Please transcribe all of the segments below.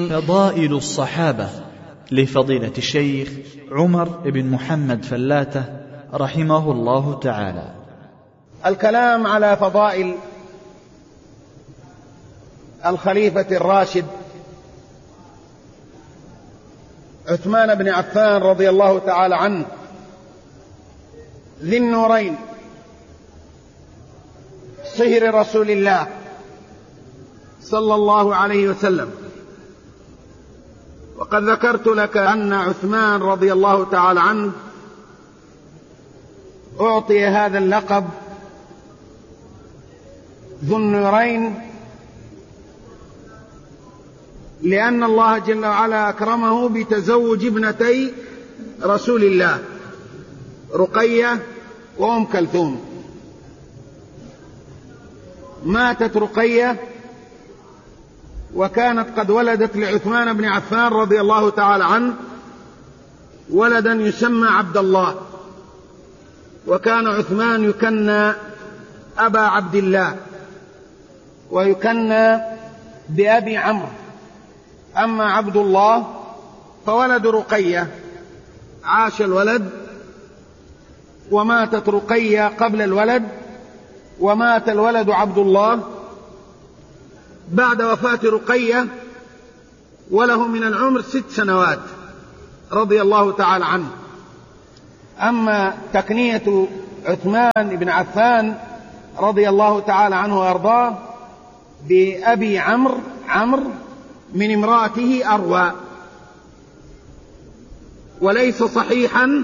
فضائل الصحابة لفضيلة الشيخ عمر بن محمد فلاتة رحمه الله تعالى. الكلام على فضائل الخليفة الراشد عثمان بن عفان رضي الله تعالى عنه ذي النورين صهر رسول الله صلى الله عليه وسلم. وقد ذكرت لك أن عثمان رضي الله تعالى عنه أعطي هذا اللقب ذو النورين لأن الله جل وعلا أكرمه بتزوج ابنتي رسول الله رقية وأم كلثوم. ماتت رقية وكانت قد ولدت لعثمان بن عفان رضي الله تعالى عنه ولدا يسمى عبد الله، وكان عثمان يكنى أبا عبد الله ويكنى بأبي عمرو. أما عبد الله فولد رقية، عاش الولد وماتت رقية قبل الولد، ومات الولد عبد الله بعد وفاة رقية وله من العمر 6 سنوات رضي الله تعالى عنه. أما تكنية عثمان بن عفان رضي الله تعالى عنه وأرضاه بأبي عمرو من امرأته أروى. وليس صحيحا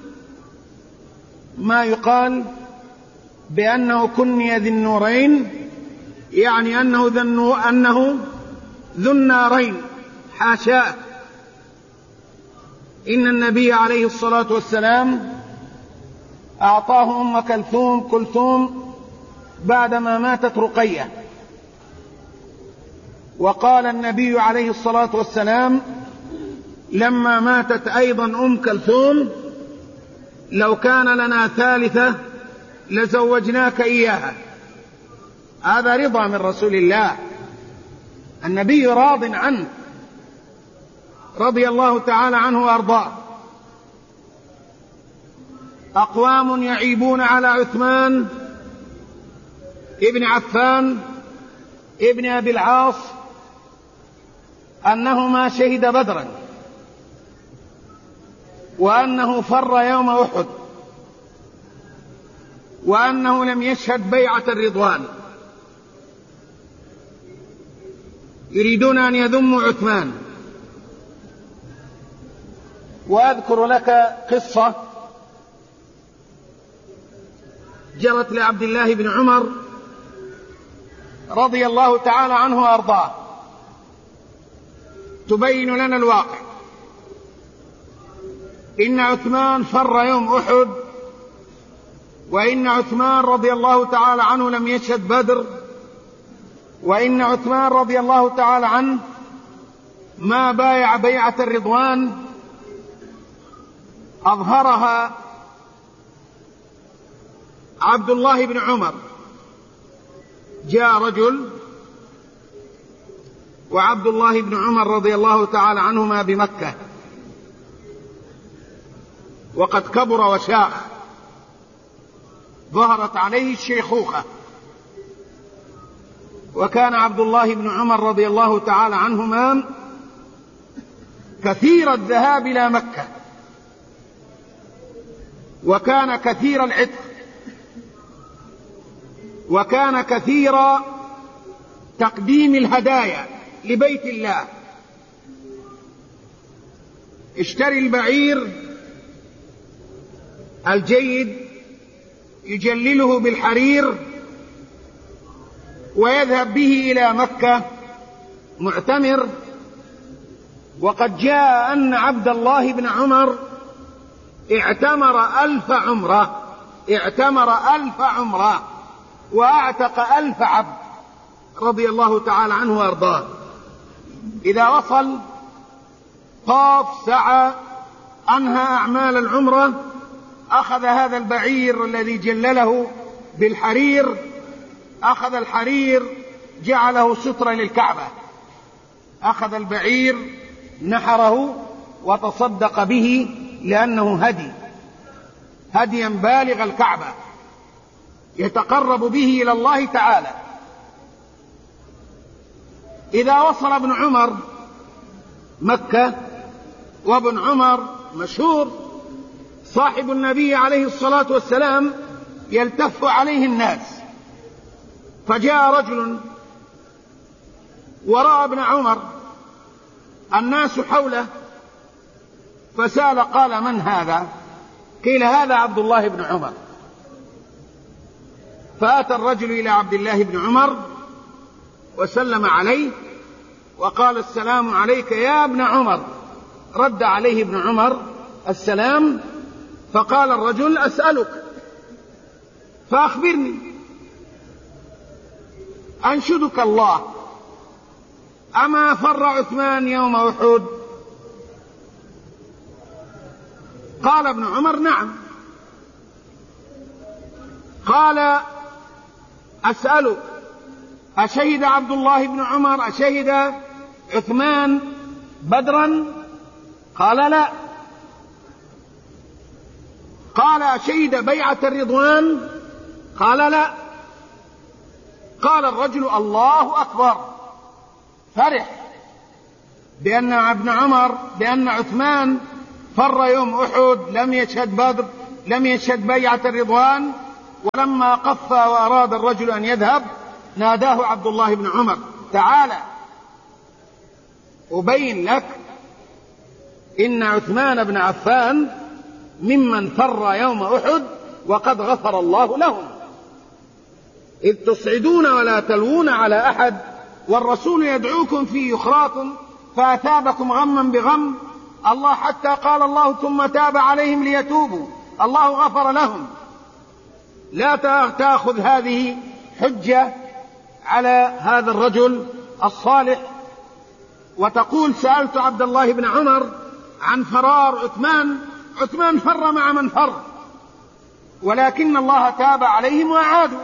ما يقال بأنه كني ذي النورين، يعني أنه ذو النارين، حاشاه. إن النبي عليه الصلاة والسلام أعطاه أم كلثوم بعدما ماتت رقية، وقال النبي عليه الصلاة والسلام لما ماتت أيضا أم كلثوم لو كان لنا ثالثة لزوجناك إياها. هذا رضا من رسول الله، النبي راض عنه رضي الله تعالى عنه وأرضاه. أقوام يعيبون على عثمان ابن عفان ابن أبي العاص أنه ما شهد بدرا، وأنه فر يوم أحد، وأنه لم يشهد بيعة الرضوان. يريدون أن يذموا عثمان. وأذكر لك قصة جرت لعبد الله بن عمر رضي الله تعالى عنه وأرضاه تبين لنا الواقع. إن عثمان فر يوم أحد، وإن عثمان رضي الله تعالى عنه لم يشهد بدر، وإن عثمان رضي الله تعالى عنه ما بايع بيعة الرضوان أظهرها عبد الله بن عمر. جاء رجل وعبد الله بن عمر رضي الله تعالى عنهما بمكة وقد كبر وشاخ، ظهرت عليه الشيخوخة، وكان عبد الله بن عمر رضي الله تعالى عنهما كثير الذهاب إلى مكة، وكان كثير العتق، وكان كثير تقديم الهدايا لبيت الله. اشتري البعير الجيد يجلله بالحرير ويذهب به إلى مكة معتمر. وقد جاء أن عبد الله بن عمر اعتمر 1000 عمرة وأعتق 1000 عبد رضي الله تعالى عنه وأرضاه. إذا وصل طاف سعى أنهى أعمال العمرة، أخذ هذا البعير الذي جلله بالحرير، أخذ الحرير جعله سترة للكعبة، أخذ البعير نحره وتصدق به لأنه هديا بالغ الكعبة يتقرب به إلى الله تعالى. إذا وصل ابن عمر مكة، وابن عمر مشهور صاحب النبي عليه الصلاة والسلام، يلتف عليه الناس، فجاء رجل ورأى ابن عمر الناس حوله فسأل قال: من هذا؟ قيل: هذا عبد الله بن عمر. فأتى الرجل إلى عبد الله بن عمر وسلم عليه وقال: السلام عليك يا ابن عمر. رد عليه ابن عمر السلام، فقال الرجل: أسألك فأخبرني، أنشدك الله، أما فر عثمان يوم أحد؟ قال ابن عمر: نعم. قال: أسألك، أشهد عبد الله بن عمر، أشهد عثمان بدرا؟ قال: لا. قال: أشهد بيعة الرضوان؟ قال: لا. قال الرجل: الله أكبر، فرح بأن عثمان فر يوم أحد، لم يشهد بدر، لم يشهد بيعة الرضوان. ولما قف وأراد الرجل أن يذهب ناداه عبد الله بن عمر: تعال أبين لك إن عثمان بن عفان ممن فر يوم أحد وقد غفر الله لهم، إذ تصعدون ولا تلوون على أحد والرسول يدعوكم في أخراكم فأثابكم غما بغم، الله حتى قال الله: ثم تاب عليهم ليتوبوا، الله غفر لهم. لا تأخذ هذه حجة على هذا الرجل الصالح وتقول: سألت عبد الله بن عمر عن فرار عثمان. عثمان فر مع من فر، ولكن الله تاب عليهم وأعادوا.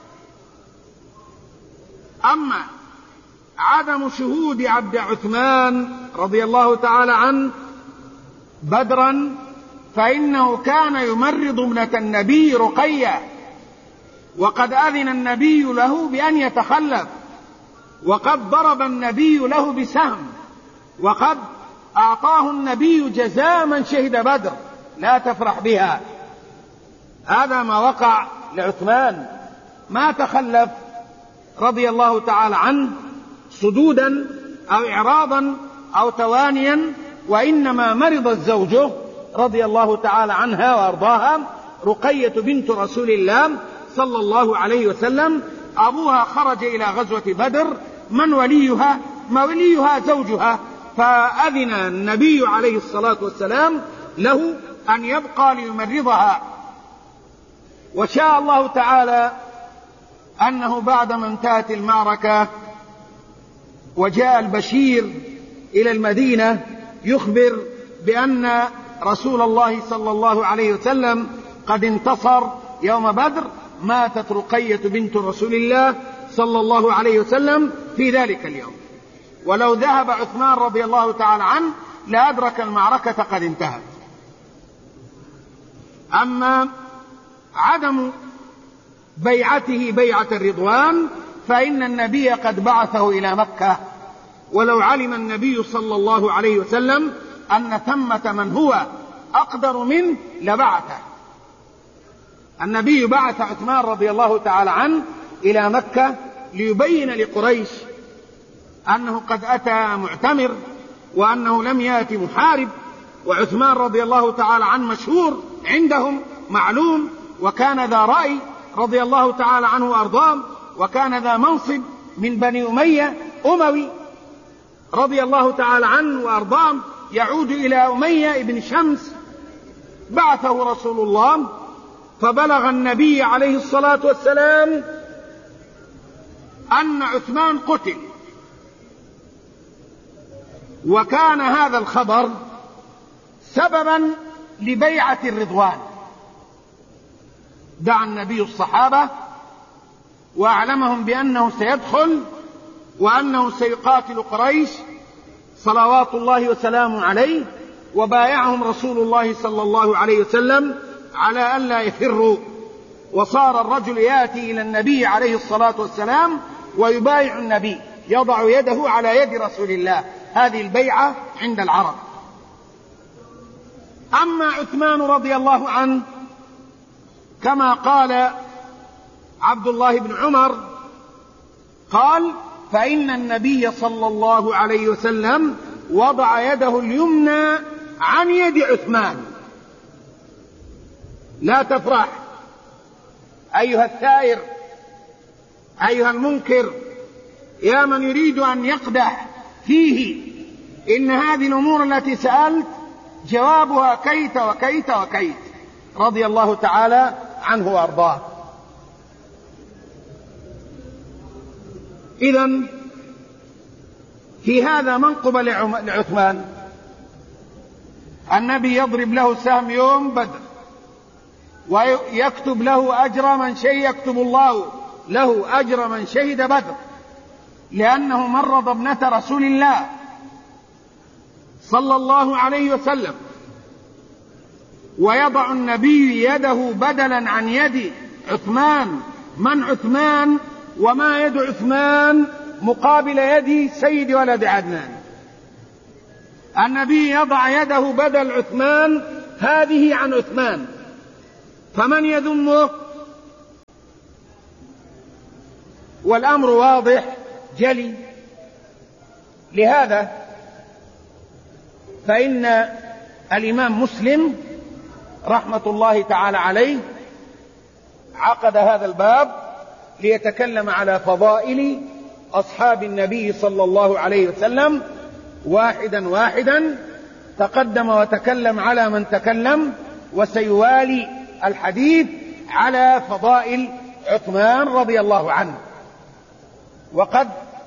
أما عدم شهود عبد عثمان رضي الله تعالى عنه بدرا، فإنه كان يمرض ابنة النبي رقية، وقد أذن النبي له بأن يتخلف، وقد ضرب النبي له بسهم، وقد أعطاه النبي جزاء من شهد بدر، لا تفرح بها. هذا ما وقع لعثمان، ما تخلف رضي الله تعالى عنه صدودا أو إعراضا أو توانيا، وإنما مرضت زوجه رضي الله تعالى عنها وأرضاها، رقية بنت رسول الله صلى الله عليه وسلم. أبوها خرج إلى غزوة بدر، من وليها؟ وليها زوجها، فأذن النبي عليه الصلاة والسلام له أن يبقى ليمرضها. وشاء الله تعالى أنه بعدما انتهت المعركة وجاء البشير إلى المدينة يخبر بأن رسول الله صلى الله عليه وسلم قد انتصر يوم بدر، ماتت رقية بنت رسول الله صلى الله عليه وسلم في ذلك اليوم. ولو ذهب عثمان رضي الله تعالى عنه لأدرك المعركة قد انتهت. أما عدم بيعته بيعة الرضوان فإن النبي قد بعثه إلى مكة، ولو علم النبي صلى الله عليه وسلم أن ثمة من هو أقدر منه لبعثه. النبي بعث عثمان رضي الله تعالى عنه إلى مكة ليبين لقريش أنه قد أتى معتمر وأنه لم يأتي محارب، وعثمان رضي الله تعالى عنه مشهور عندهم معلوم، وكان ذا رأي رضي الله تعالى عنه وأرضاه، وكان ذا منصب من بني أمية أموي رضي الله تعالى عنه وأرضاه، يعود إلى أمية بن شمس. بعثه رسول الله فبلغ النبي عليه الصلاة والسلام أن عثمان قتل، وكان هذا الخبر سببا لبيعة الرضوان. دعا النبي الصحابة وأعلمهم بأنه سيدخل وأنه سيقاتل قريش صلوات الله وسلامه عليه، وبايعهم رسول الله صلى الله عليه وسلم على ألا يفروا، وصار الرجل يأتي إلى النبي عليه الصلاة والسلام ويبايع النبي، يضع يده على يد رسول الله، هذه البيعة عند العرب. أما عثمان رضي الله عنه كما قال عبد الله بن عمر قال: فإن النبي صلى الله عليه وسلم وضع يده اليمنى عن يد عثمان. لا تفرح أيها الثائر، أيها المنكر، يا من يريد أن يقدح فيه، إن هذه الأمور التي سألت جوابها كيت وكيت وكيت، رضي الله تعالى عنه وأرضاه. إذن في هذا منقبة لعثمان، النبي يضرب له سهم يوم بدر، ويكتب له أجر من شهد، يكتب الله له أجر من شهد بدر، لأنه مرض ابنة رسول الله صلى الله عليه وسلم، ويضع النبي يده بدلا عن يد عثمان. من عثمان؟ وما يد عثمان مقابل يد سيد ولد عدنان. النبي يضع يده بدل عثمان، هذه عن عثمان، فمن يذمه؟ والأمر واضح جلي. لهذا فإن الإمام مسلم رحمة الله تعالى عليه عقد هذا الباب ليتكلم على فضائل أصحاب النبي صلى الله عليه وسلم واحدا واحدا، تقدم وتكلم على من تكلم، وسيوالي الحديث على فضائل عثمان رضي الله عنه. وقد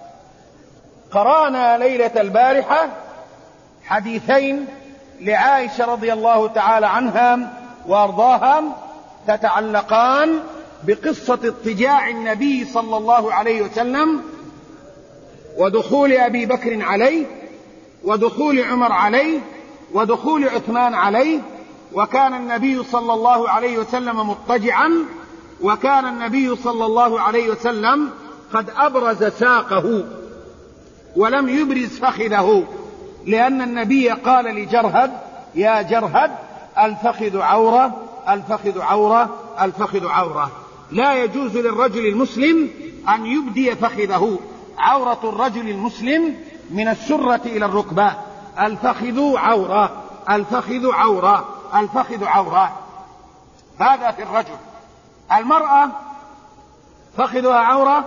قرأنا ليلة البارحة حديثين لعائشة رضي الله تعالى عنها وأرضاها تتعلقان بقصة اضطجاع النبي صلى الله عليه وسلم، ودخول أبي بكر عليه، ودخول عمر عليه، ودخول عثمان عليه. وكان النبي صلى الله عليه وسلم مضطجعا، وكان النبي صلى الله عليه وسلم قد أبرز ساقه ولم يبرز فخذه، لأن النبي قال لجرهد: يا جرهد، الفخذ عورة، الفخذ عورة، الفخذ عورة. لا يجوز للرجل المسلم أن يبدي فخذه. عورة الرجل المسلم من السرة إلى الركبة. الفخذ عورة، الفخذ عورة، الفخذ عورة. هذا في الرجل. المرأة فخذها عورة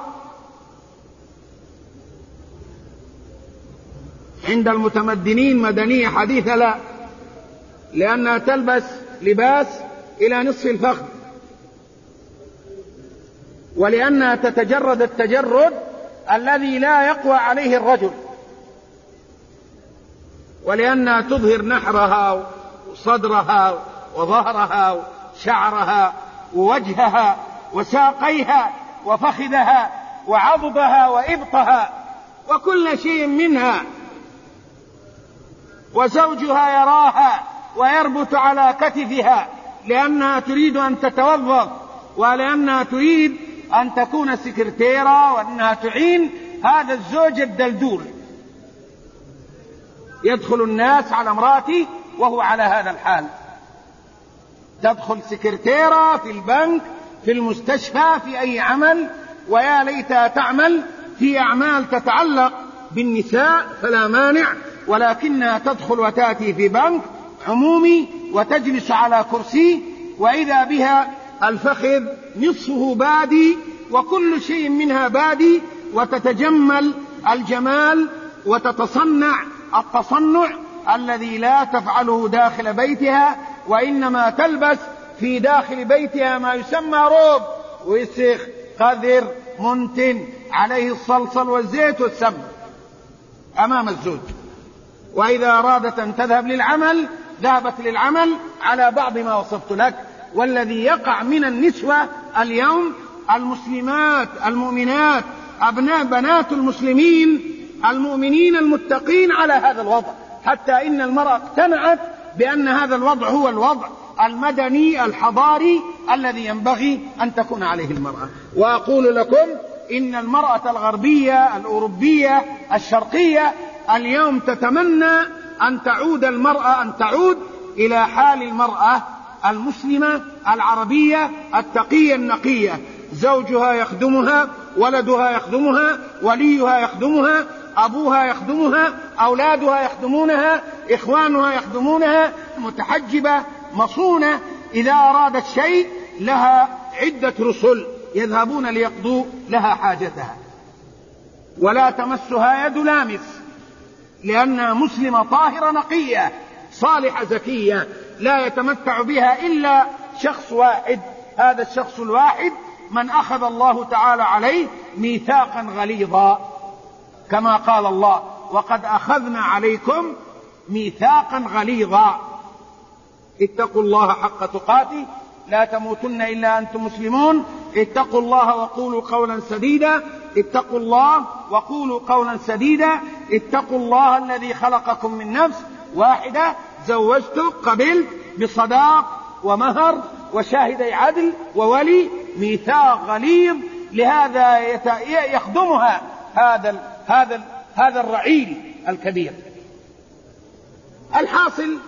عند المتمدنين مدنية حديثة لا، لأنها تلبس لباس إلى نصف الفخذ، ولأنها تتجرد التجرد الذي لا يقوى عليه الرجل، ولأنها تظهر نحرها وصدرها وظهرها وشعرها ووجهها وساقيها وفخذها وعضدها وإبطها وكل شيء منها، وزوجها يراها ويربط على كتفها، لأنها تريد أن تتوظف، ولأنها تريد أن تكون سكرتيرة، وأنها تعين هذا الزوج الدلدول. يدخل الناس على امرأتي وهو على هذا الحال، تدخل سكرتيرة في البنك، في المستشفى، في أي عمل، ويا ليتها تعمل في أعمال تتعلق بالنساء فلا مانع، ولكنها تدخل وتأتي في بنك عمومي وتجلس على كرسي، وإذا بها الفخذ نصفه بادي وكل شيء منها بادي، وتتجمل الجمال وتتصنع التصنع الذي لا تفعله داخل بيتها، وإنما تلبس في داخل بيتها ما يسمى روب، ويسخ قذر منتن عليه الصلصل والزيت والسمن أمام الزوج. وإذا أرادت أن تذهب للعمل ذهبت للعمل على بعض ما وصفت لك. والذي يقع من النسوة اليوم المسلمات المؤمنات بنات المسلمين المؤمنين المتقين على هذا الوضع، حتى إن المرأة اقتنعت بأن هذا الوضع هو الوضع المدني الحضاري الذي ينبغي أن تكون عليه المرأة. وأقول لكم إن المرأة الغربية الأوروبية الشرقية اليوم تتمنى أن تعود إلى حال المرأة المسلمة العربية التقية النقية، زوجها يخدمها، ولدها يخدمها، وليها يخدمها، أبوها يخدمها، أولادها يخدمونها، إخوانها يخدمونها، متحجبة مصونة، إذا أرادت شيء لها عدة رسل يذهبون ليقضوا لها حاجتها، ولا تمسها يد لامس، لأنها مسلمة طاهرة نقية صالحة زكية لا يتمتع بها إلا شخص واحد، هذا الشخص الواحد من أخذ الله تعالى عليه ميثاقا غليظا، كما قال الله: وقد أخذنا عليكم ميثاقا غليظا اتقوا الله حق تقاته لا تموتن إلا أنتم مسلمون، اتقوا الله وقولوا قولا سديدا، اتقوا الله وقولوا قولا سديدا، اتقوا الله الذي خلقكم من نفس واحدة، زوجتك قبلت بصداق ومهر وشاهدي عدل وولي، ميثاق غليظ، لهذا يخدمها هذا الرعيل الكبير. الحاصل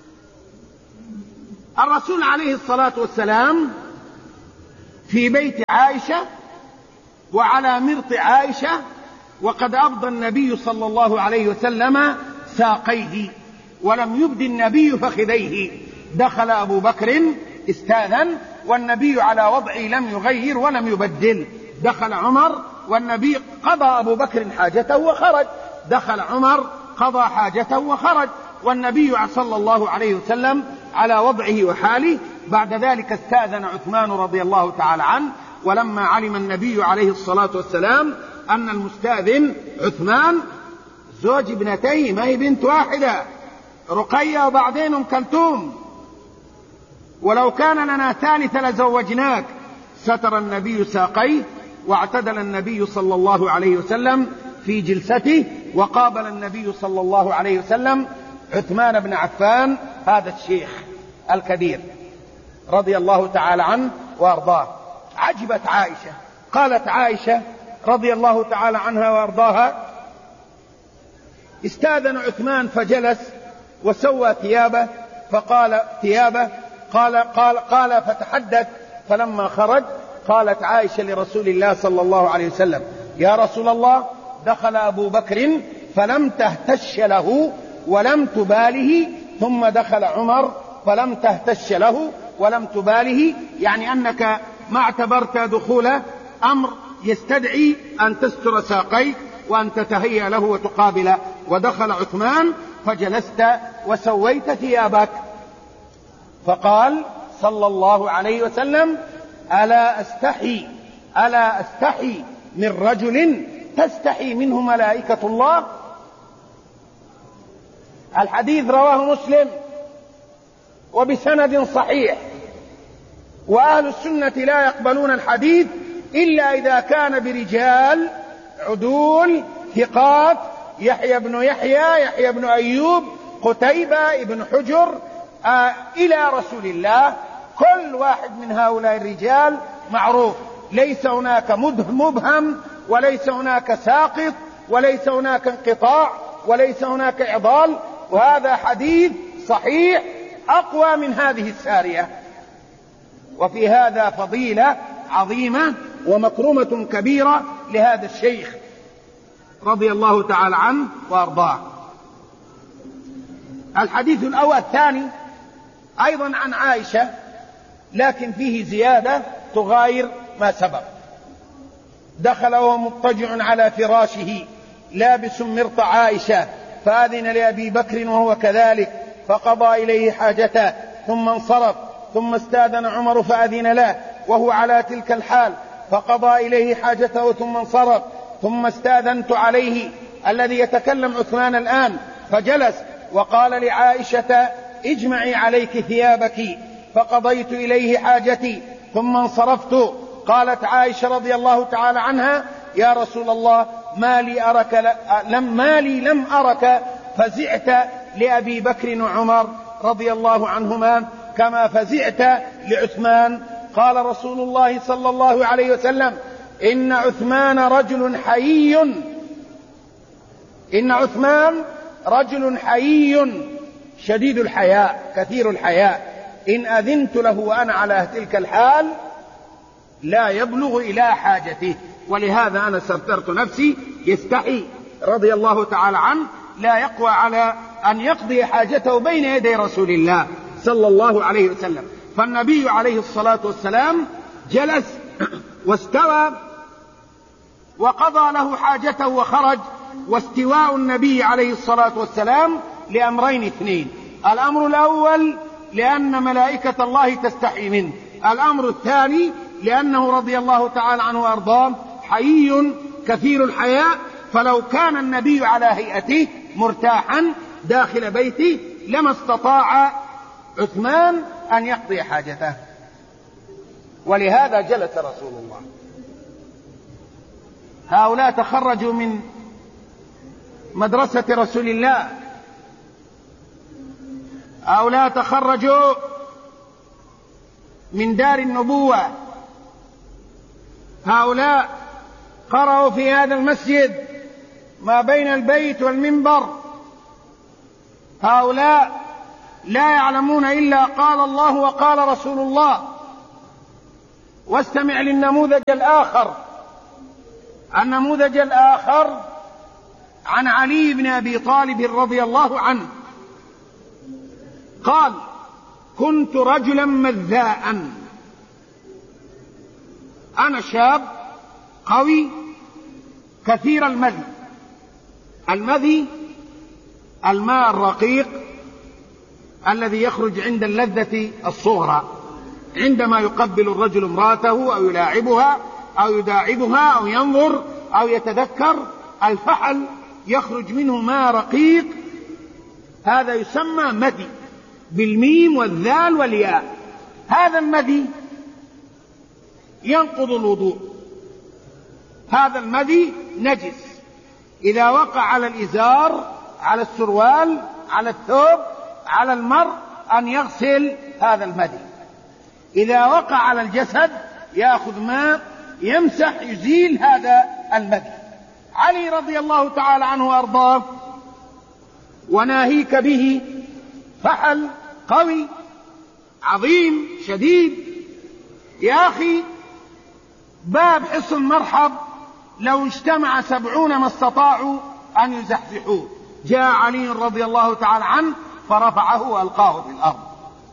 الرسول عليه الصلاة والسلام في بيت عائشة وعلى مرط عائشة، وقد أفضى النبي صلى الله عليه وسلم ساقيه ولم يبد النبي فخذيه، دخل أبو بكر استاذن والنبي على وضعه لم يغير ولم يبدل، دخل عمر والنبي قضى أبو بكر حاجته وخرج، دخل عمر قضى حاجته وخرج، والنبي صلى الله عليه وسلم على وضعه وحاله. بعد ذلك استأذن عثمان رضي الله تعالى عنه، ولما علم النبي عليه الصلاة والسلام أن المستأذن عثمان زوج ابنتين، ما هي بنت واحدة، رقية وبعدين أم كلثوم، ولو كان لنا ثالث لزوجناك، ستر النبي ساقيه واعتدل النبي صلى الله عليه وسلم في جلسته، وقابل النبي صلى الله عليه وسلم عثمان بن عفان هذا الشيخ الكبير رضي الله تعالى عنه وارضاه. عجبت عائشة، قالت عائشة رضي الله تعالى عنها وارضاها: استاذن عثمان فجلس وسوى ثيابه، فقال قال فتحدث، فلما خرج قالت عائشة لرسول الله صلى الله عليه وسلم: يا رسول الله، دخل أبو بكر فلم تهتش له ولم تباله، ثم دخل عمر فلم تهتش له ولم تباله، يعني أنك ما اعتبرت دخول أمر يستدعي أن تستر ساقيك وأن تتهيأ له وتقابله، ودخل عثمان فجلست وسويت ثيابك. فقال صلى الله عليه وسلم: ألا أستحي من رجل تستحي منه ملائكة الله. الحديث رواه مسلم وبسند صحيح، وأهل السنة لا يقبلون الحديث إلا إذا كان برجال عدول ثقات، يحيى بن يحيى بن أيوب، قتيبة بن حجر، إلى رسول الله. كل واحد من هؤلاء الرجال معروف، ليس هناك مبهم، وليس هناك ساقط، وليس هناك انقطاع، وليس هناك إعضال، وهذا حديث صحيح أقوى من هذه السارية. وفي هذا فضيلة عظيمة ومكرمة كبيرة لهذا الشيخ رضي الله تعالى عنه وأرضاه. الحديث الثاني أيضا عن عائشة، لكن فيه زيادة تغاير ما سبق. دخل وهو مضطجع على فراشه لابس مرط عائشة، فأذن لأبي بكر وهو كذلك، فقضى إليه حاجته ثم انصرف، ثم استأذن عمر فأذن له وهو على تلك الحال، فقضى إليه حاجته ثم انصرف، ثم استأذنت عليه، الذي يتكلم عثمان الآن، فجلس وقال لعائشة: اجمعي عليك ثيابك، فقضيت إليه حاجتي ثم انصرفت. قالت عائشة رضي الله تعالى عنها: يا رسول الله، ما لي لم أرك فزعت لأبي بكر وعمر رضي الله عنهما كما فزعت لعثمان. قال رسول الله صلى الله عليه وسلم: إن عثمان رجل حيي شديد الحياء كثير الحياء، إن أذنت له وأنا على تلك الحال لا يبلغ إلى حاجته. ولهذا أنا سترت نفسي، يستحي رضي الله تعالى عنه، لا يقوى على أن يقضي حاجته بين يدي رسول الله صلى الله عليه وسلم. فالنبي عليه الصلاة والسلام جلس واستوى وقضى له حاجته وخرج. واستواء النبي عليه الصلاة والسلام لأمرين اثنين: الأمر الأول لأن ملائكة الله تستحي منه، الأمر الثاني لأنه رضي الله تعالى عنه وأرضاه حيي كثير الحياء، فلو كان النبي على هيئته مرتاحا داخل بيته لما استطاع عثمان أن يقضي حاجته، ولهذا جلس رسول الله. هؤلاء تخرجوا من مدرسة رسول الله، هؤلاء تخرجوا من دار النبوة، هؤلاء قرأوا في هذا المسجد ما بين البيت والمنبر، هؤلاء لا يعلمون إلا قال الله وقال رسول الله. واستمع للنموذج الآخر، النموذج الآخر عن علي بن أبي طالب رضي الله عنه قال: كنت رجلا مذاء، أنا شاب قوي كثير المذي. المذي الماء الرقيق الذي يخرج عند اللذة الصغرى، عندما يقبل الرجل امرأته أو يلاعبها أو يداعبها أو ينظر أو يتذكر، الفحل يخرج منه ماء رقيق، هذا يسمى مذي بالميم والذال والياء. هذا المذي ينقض الوضوء، هذا المذي نجس، إذا وقع على الإزار، على السروال، على الثوب، على المرء أن يغسل هذا المذي. إذا وقع على الجسد يأخذ ماء يمسح يزيل هذا المذي. علي رضي الله تعالى عنه وأرضاه: وناهيك به فحل قوي عظيم شديد. يا أخي، باب حصن مرحب لو اجتمع 70 ما استطاعوا أن يزحزحوه. جاء علي رضي الله تعالى عنه فرفعه وألقاه في الأرض.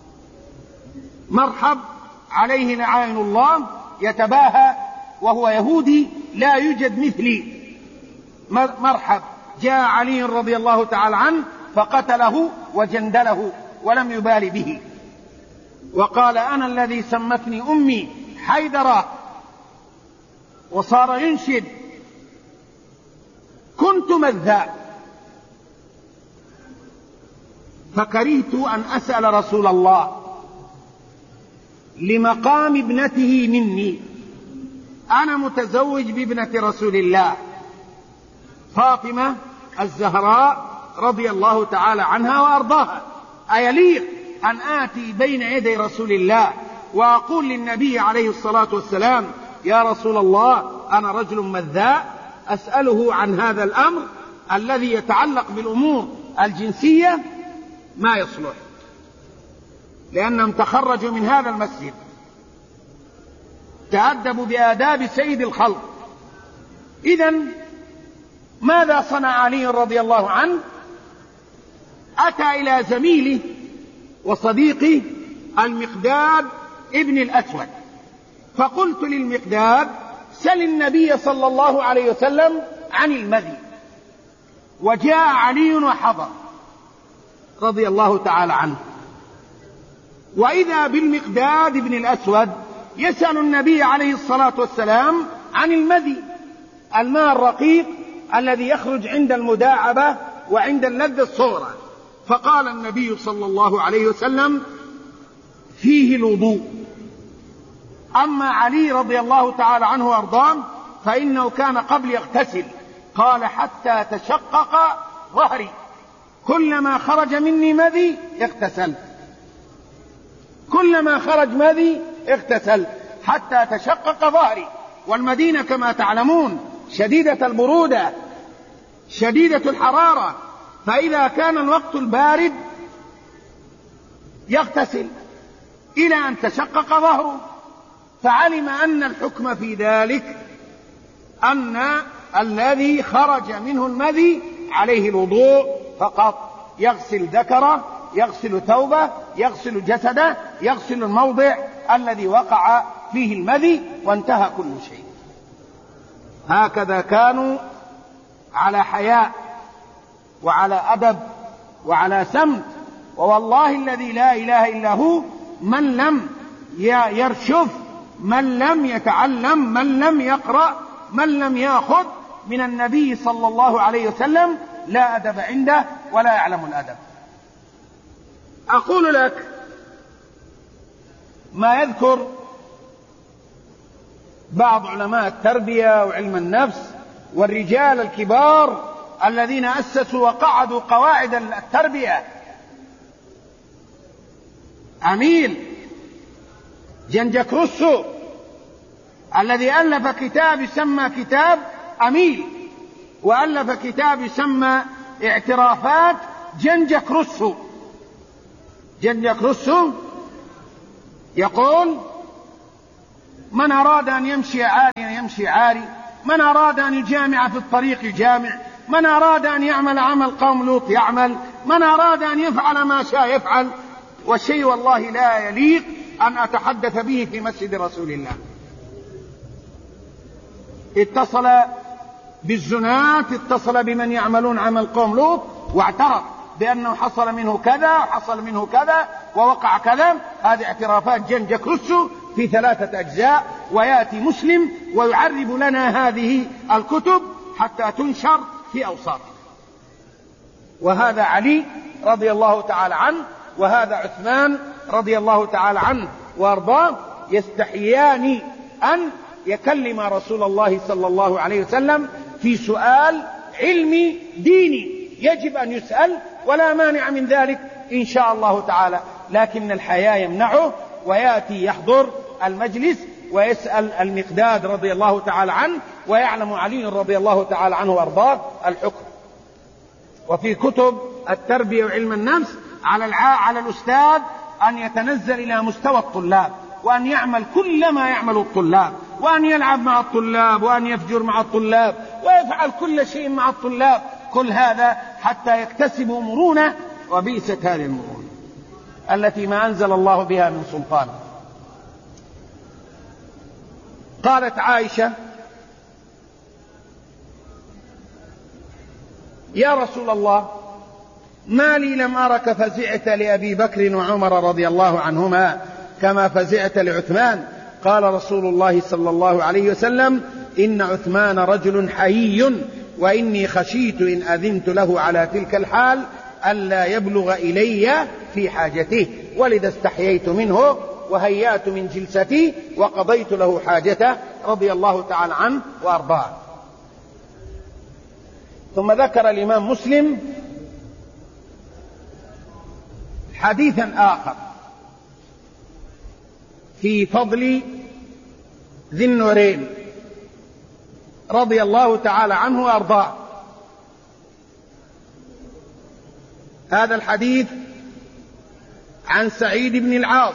مرحب عليه لعائن الله، يتباهى وهو يهودي، لا يوجد مثلي. مرحب جاء علي رضي الله تعالى عنه فقتله وجندله ولم يبال به، وقال: أنا الذي سمتني أمي حيدرة، وصار ينشد: كنت مذاء فكرهت أن أسأل رسول الله لمقام ابنته مني. أنا متزوج بابنة رسول الله فاطمة الزهراء رضي الله تعالى عنها وأرضاها، أيليق أن آتي بين يدي رسول الله وأقول للنبي عليه الصلاة والسلام: يا رسول الله، أنا رجل مذاء أسأله عن هذا الأمر الذي يتعلق بالأمور الجنسية؟ ما يصلح، لأنهم تخرجوا من هذا المسجد، تأدبوا بآداب سيد الخلق. إذن ماذا صنع علي رضي الله عنه؟ أتى إلى زميله وصديقه المقداد ابن الأسود، فقلت للمقداد: سل النبي صلى الله عليه وسلم عن المذي. وجاء علي وحضر رضي الله تعالى عنه، وإذا بالمقداد ابن الأسود يسأل النبي عليه الصلاة والسلام عن المذي، الماء الرقيق الذي يخرج عند المداعبة وعند اللذة الصغرى. فقال النبي صلى الله عليه وسلم: فيه الوضوء. أما علي رضي الله تعالى عنه وأرضاه فإنه كان قبل يغتسل قال حتى تشقق ظهري، كلما خرج مني مذي اغتسلت، كلما خرج مذي اغتسلت حتى تشقق ظهري. والمدينة كما تعلمون شديدة البرودة شديدة الحرارة، فإذا كان الوقت البارد يغتسل إلى أن تشقق ظهره. فعلم أن الحكم في ذلك أن الذي خرج منه المذي عليه الوضوء فقط، يغسل ذكره، يغسل ثوبه، يغسل جسده، يغسل الموضع الذي وقع فيه المذي، وانتهى كل شيء. هكذا كانوا على حياء وعلى أدب وعلى سمت. ووالله الذي لا إله إلا هو، من لم يرشف، من لم يتعلم، من لم يقرأ، من لم يأخذ من النبي صلى الله عليه وسلم لا أدب عنده ولا يعلم الأدب. أقول لك ما يذكر بعض علماء التربية وعلم النفس والرجال الكبار الذين أسسوا وقعدوا قواعد التربية. أميل جنجك روسو الذي ألف كتاب يسمى كتاب أميل، وألف كتاب يسمى اعترافات جنجك روسو. جنجك روسو يقول: من أراد أن يمشي عاريا يمشي عاري، من أراد أن يجامع في الطريق يجامع، من أراد أن يعمل عمل قوم لوط يعمل، من أراد أن يفعل ما شاء يفعل. والشيء والله لا يليق أن أتحدث به في مسجد رسول الله. اتصل بالزناة، اتصل بمن يعملون عمل قوم لوط، واعترف بأنه حصل منه كذا وحصل منه كذا ووقع كذا. هذه اعترافات جنجك روسو في 3 أجزاء، ويأتي مسلم ويعرب لنا هذه الكتب حتى تنشر في أوساطنا. وهذا علي رضي الله تعالى عنه، وهذا عثمان رضي الله تعالى عنه وارضاه، يستحيان أن يكلم رسول الله صلى الله عليه وسلم في سؤال علمي ديني يجب أن يسأل، ولا مانع من ذلك إن شاء الله تعالى، لكن الحياء يمنعه، ويأتي يحضر المجلس ويسأل المقداد رضي الله تعالى عنه، ويعلم علي رضي الله تعالى عنه وارضاه الحكم. وفي كتب التربية وعلم النفس على الأستاذ أن يتنزل إلى مستوى الطلاب، وأن يعمل كل ما يعمل الطلاب، وأن يلعب مع الطلاب، وأن يفجر مع الطلاب، ويفعل كل شيء مع الطلاب، كل هذا حتى يكتسبوا مرونة. وبئست هذه المرونة التي ما أنزل الله بها من سلطان. قالت عائشة: يا رسول الله، ما لي لم أرك فزعت لأبي بكر وعمر رضي الله عنهما كما فزعت لعثمان. قال رسول الله صلى الله عليه وسلم: إن عثمان رجل حيي، وإني خشيت إن أذنت له على تلك الحال ألا يبلغ إلي في حاجته، ولذا استحييت منه وهيأت من جلستي وقضيت له حاجته، رضي الله تعالى عنه وأرضاه. ثم ذكر الإمام مسلم حديثا آخر في فضل ذي النورين رضي الله تعالى عنه وأرضاه. هذا الحديث عن سعيد بن العاص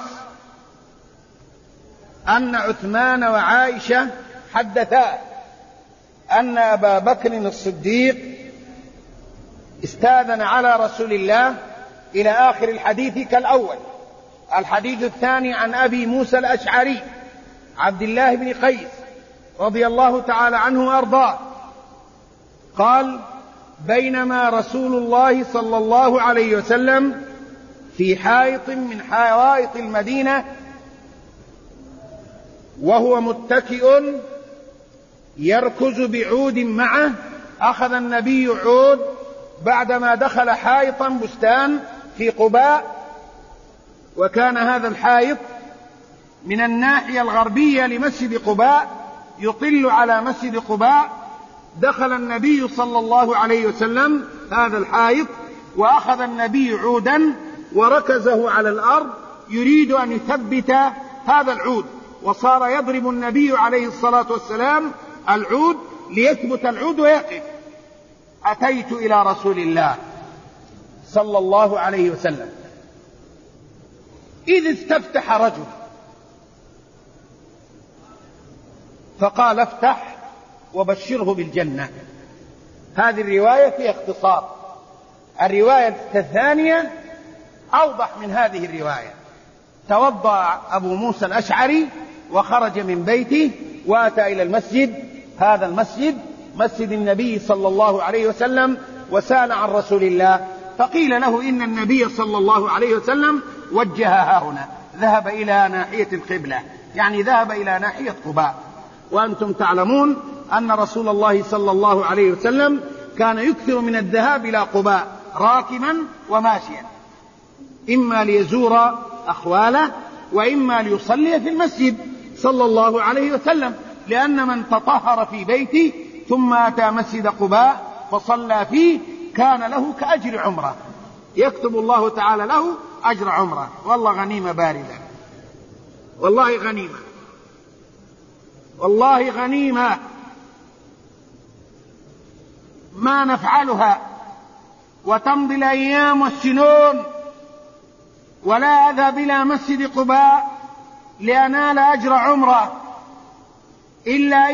أن عثمان وعائشة حدثا أن أبا بكر الصديق استاذن على رسول الله إلى آخر الحديث كالأول. الحديث الثاني عن أبي موسى الأشعري عبد الله بن قيس رضي الله تعالى عنه وأرضاه قال: بينما رسول الله صلى الله عليه وسلم في حائط من حوائط المدينة وهو متكئ يركز بعود معه، أخذ النبي عود بعدما دخل حائطا بستان في قباء، وكان هذا الحائط من الناحية الغربية لمسجد قباء يطل على مسجد قباء، دخل النبي صلى الله عليه وسلم هذا الحائط، وأخذ النبي عودا وركزه على الأرض يريد أن يثبت هذا العود، وصار يضرب النبي عليه الصلاة والسلام العود ليثبت العود ويقف. أتيت إلى رسول الله صلى الله عليه وسلم إذ استفتح رجل فقال افتح وبشره بالجنة. هذه الرواية فيها اختصار، الرواية الثانية أوضح من هذه الرواية. توضأ أبو موسى الأشعري وخرج من بيته وأتى إلى المسجد، هذا المسجد مسجد النبي صلى الله عليه وسلم، وسأل عن رسول الله، فقيل له إن النبي صلى الله عليه وسلم وجه هنا، ذهب إلى ناحية القبلة، يعني ذهب إلى ناحية قباء. وأنتم تعلمون أن رسول الله صلى الله عليه وسلم كان يكثر من الذهاب إلى قباء راكبا وماشيا، إما ليزور أخواله وإما ليصلي في المسجد صلى الله عليه وسلم، لأن من تطهر في بيته ثم أتى مسجد قباء فصلى فيه كان له كأجر عمره، يكتب الله تعالى له أجر عمره. والله غنيمة باردة، والله غنيمة، والله غنيمة ما نفعلها، وتمضي الأيام والسنون ولا أذهب إلى مسجد قباء لأنال أجر عمره إلا